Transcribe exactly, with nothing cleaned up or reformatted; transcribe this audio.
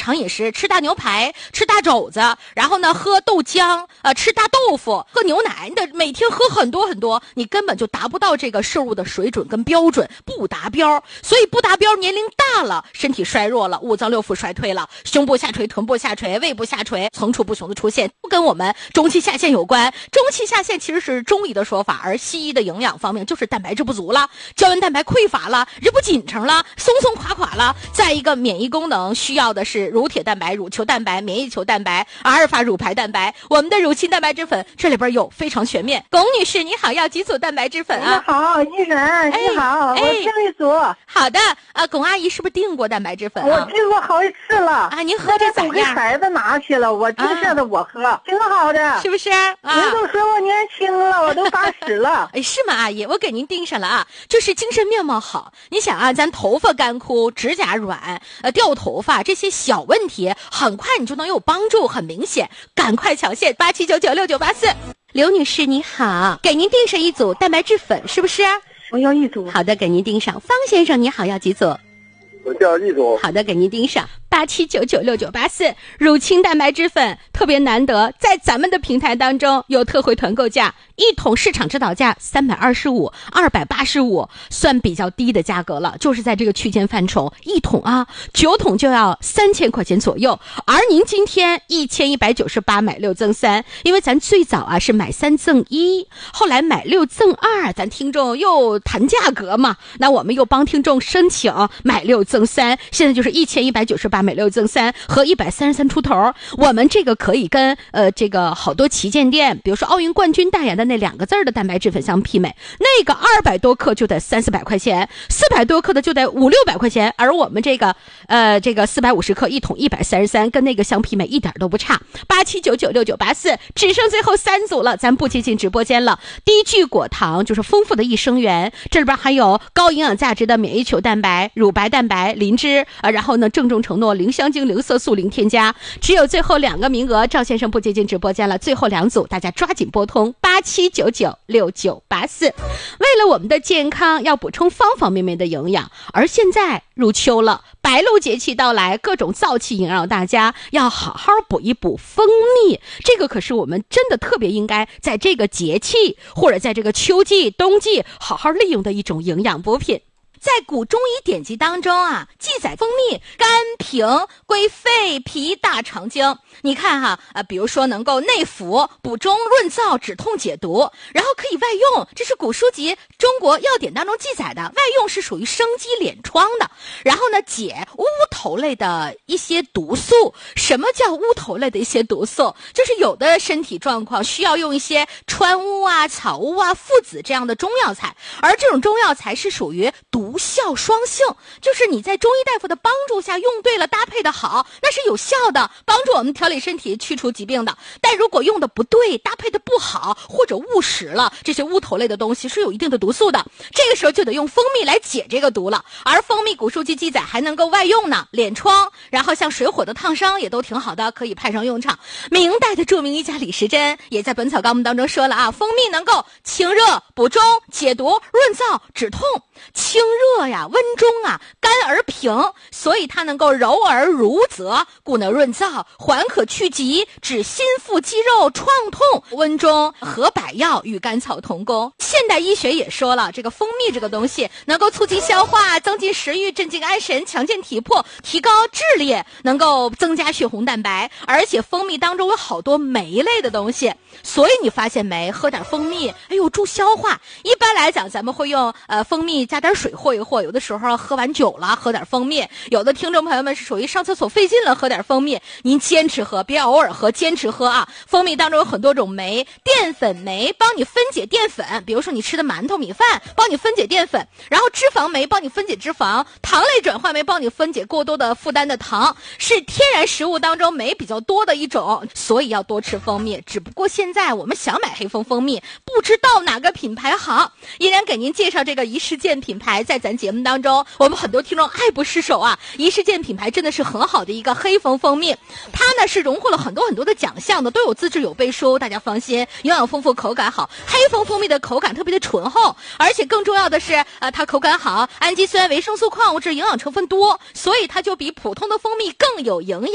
常饮食，吃大牛排，吃大肘子，然后呢喝豆浆，呃吃大豆腐，喝牛奶，你得每天喝很多很多，你根本就达不到这个摄入的水准跟标准，不达标。所以不达标，年龄大了，身体衰弱了，五脏六腑衰退了，胸部下垂，臀部下垂，胃部下垂，层出不穷的出现，不跟我们中气下陷有关。中气下陷其实是中医的说法，而西医的营养方面就是蛋白质不足了，胶原蛋白匮乏了，人不紧张了，松松垮垮了。再一个，免疫功能需要的是乳铁蛋白、乳球蛋白、免疫球蛋白、阿尔法乳排蛋白。我们的乳清蛋白质粉这里边有非常全面。龚女士你好，要几组蛋白质粉啊？ 你好，医生你好， 哎、 我订一组。 好的，呃，龚阿姨是不是订过蛋白质粉啊？ 我订过好几次了啊，您喝着咋样？ 我给孩子拿去了，我这个现在我喝、啊、挺好的， 是不是啊？ 您都说我年轻了，我都八十了。 哎，是吗，阿姨？我给您盯上了啊，就是精神面貌好。你想啊，咱头发干枯、指甲软、呃掉头发这些小问题，很快你就能有帮助，很明显。赶快抢线八七九九六九八四。刘女士你好，给您订上一组蛋白质粉，是不是？ 我要一组。 好的，给您订上。方先生你好，要几组？ 我叫一组。 好的，给您盯上八七九九六九八四。乳清蛋白质粉特别难得，在咱们的平台当中有特惠团购价，一桶市场指导价三百二十五、二百八十五，算比较低的价格了，就是在这个区间范畴。一桶啊，九桶就要三千块钱左右，而您今天一千一百九十八买六赠三，因为咱最早啊是买三赠一，后来买六赠二，咱听众又谈价格嘛，那我们又帮听众申请买六赠三，现在就是一千一百九十八买六赠三和一百三十三出头。我们这个可以跟呃这个好多旗舰店，比如说奥运冠军代言的那两个字的蛋白质粉相媲美，那个二百多克就得三四百块钱，四百多克的就得五六百块钱，而我们这个呃这个四百五十克一桶一百三十三，跟那个相媲美一点都不差。八七九九六九八四，只剩最后三组了，咱不接进直播间了。低聚果糖就是丰富的益生元，这里边还有高营养价值的免疫球蛋白、乳白蛋白、磷脂，呃，然后呢郑重承诺零香精、零色素、零添加。只有最后两个名额，赵先生不接进直播间了，最后两组大家抓紧拨通八七九九六九八四。为了我们的健康，要补充方方面面的营养，而现在入秋了，白露节气到来，各种燥气萦绕大家，要好好补一补蜂蜜。这个可是我们真的特别应该在这个节气或者在这个秋季、冬季好好利用的一种营养补品。在古中医典籍当中啊，记载蜂蜜甘平，归肺脾大肠经。你看哈，呃，比如说能够内服、补中、润燥、止痛、解毒，然后可以外用，这是古书籍《中国药典》当中记载的。外用是属于生肌敛疮的，然后呢，解乌头类的一些毒素。什么叫乌头类的一些毒素？就是有的身体状况需要用一些川乌啊、草乌啊、附子这样的中药材，而这种中药材是属于毒毒效双性，就是你在中医大夫的帮助下用对了，搭配的好，那是有效的，帮助我们调理身体、去除疾病的。但如果用的不对，搭配的不好，或者误食了这些乌头类的东西，是有一定的毒素的。这个时候就得用蜂蜜来解这个毒了。而蜂蜜古书记记载还能够外用呢，敛疮，然后像水火的烫伤也都挺好的，可以派上用场。明代的著名医家李时珍也在《本草纲目》当中说了啊，蜂蜜能够清热、补中、解毒、润燥、止痛。清热呀，温中啊，甘而平，所以它能够柔而濡泽，故能润燥，缓可去疾，治心腹肌肉创痛。温中和百药与甘草同功。现代医学也说了，这个蜂蜜这个东西能够促进消化，增进食欲，镇静安神，强健体魄，提高智力，能够增加血红蛋白。而且蜂蜜当中有好多酶类的东西，所以你发现没，喝点蜂蜜，哎呦，助消化。一般来讲，咱们会用呃蜂蜜加点水和一和，有的时候喝完酒了喝点蜂蜜，有的听众朋友们是属于上厕所费劲了喝点蜂蜜，您坚持喝，别偶尔喝，坚持喝啊。蜂蜜当中有很多种酶，淀粉酶帮你分解淀粉，比如说你吃的馒头米饭帮你分解淀粉，然后脂肪酶帮你分解脂肪，糖类转换酶帮你分解过多的负担的糖，是天然食物当中酶比较多的一种，所以要多吃蜂蜜。只不过现在我们想买黑蜂蜂蜜，不知道哪个品牌好，依然给您介绍这个宜世健品牌。在咱节目当中，我们很多听众爱不释手啊，宜世健品牌真的是很好的一个黑蜂蜂蜜，它呢是荣获了很多很多的奖项的，都有资质有背书，大家放心，营养丰富，口感好。黑蜂蜂蜜的口感特别的醇厚，而且更重要的是呃，它口感好，氨基酸、维生素、矿物质、营养成分多，所以它就比普通的蜂蜜更有营养。